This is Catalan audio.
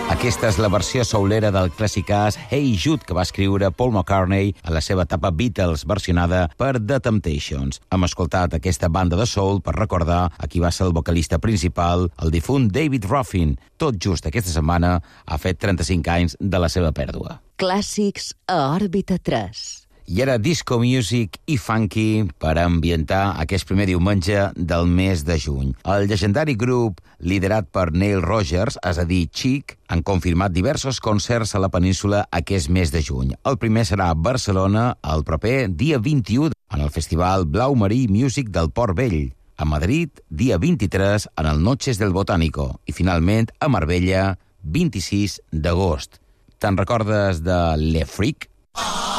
Aquesta és la versió soulera del clàssicàs Hey Jude que va escriure Paul McCartney a la seva etapa Beatles, versionada per The Temptations. Hem escoltat aquesta banda de soul per recordar a qui va ser el vocalista principal, el difunt David Ruffin. Tot just aquesta setmana ha fet 35 anys de la seva pèrdua. Clàssics a òrbita 3. I ara disco music i funky per ambientar aquest primer diumenge del mes de juny. El llegendari grup, liderat per Neil Rogers, és a dir, Chic, han confirmat diversos concerts a la península aquest mes de juny. El primer serà a Barcelona el proper dia 21 en el Festival Blau Marí Music del Port Vell. A Madrid, dia 23 en el Noches del Botánico. I finalment a Marbella, 26 d'agost. Te'n recordes de Le Freak?